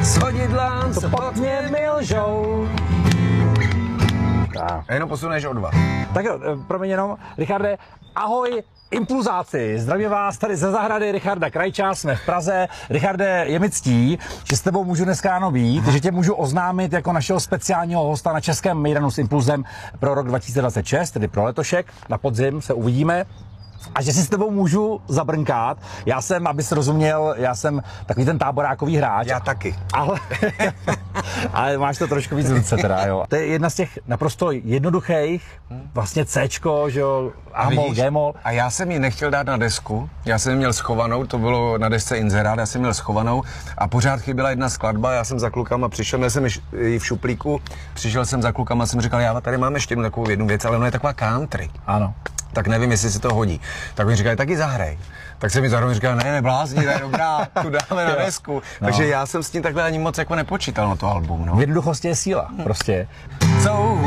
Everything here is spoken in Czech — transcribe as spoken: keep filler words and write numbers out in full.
Shodidlám se pod mě milžou. Tak. A jenom posuneš o dva. Tak jo, promiň jenom, Richarde, ahoj impulzáci, zdravím vás tady ze zahrady Richarda Krajča, jsme v Praze. Richarde, je mi ctí, že s tebou můžu dneska ráno být, Aha. že tě můžu oznámit jako našeho speciálního hosta na Českém mejdanu s Impulzem pro rok dva tisíce dvacet šest, tedy pro letošek, na podzim se uvidíme. A že si s tebou můžu zabrnkat. Já jsem, abys rozuměl, já jsem takový ten táborákový hráč. Já taky. Ale, ale máš to trošku víc v ruce teda, jo. To je jedna z těch naprosto jednoduchých, vlastně Cčko, že jo, A-mol, G-mol. A já jsem ji nechtěl dát na desku, já jsem ji měl schovanou, to bylo na desce Inzerát, já jsem měl schovanou a pořád chyběla jedna skladba, já jsem za klukama přišel, měl jsem ji v šuplíku, přišel jsem za klukama a jsem říkal, já tady mám ještě jednu takovou jednu věc, ale ona je taková country. Ano. Tak nevím, jestli se to hodí. Tak mi říkali, taky zahraj. Tak jsem mi zároveň říkal, ne, neblázni, to je dobrá, tu dáme na desku. No. Takže já jsem s tím takhle ani moc jako nepočítal na to album. No. V jednoduchosti je síla, prostě. Co